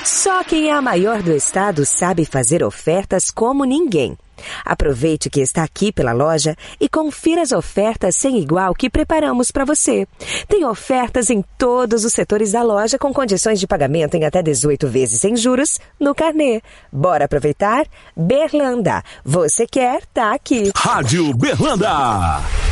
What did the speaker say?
Só quem é a maior do estado sabe fazer ofertas como ninguém. Aproveite que está aqui pela loja e confira as ofertas sem igual que preparamos para você. Tem ofertas em todos os setores da loja com condições de pagamento em até 18 vezes sem juros no carnê. Bora aproveitar? Berlanda. Você quer, tá aqui. Rádio Berlanda.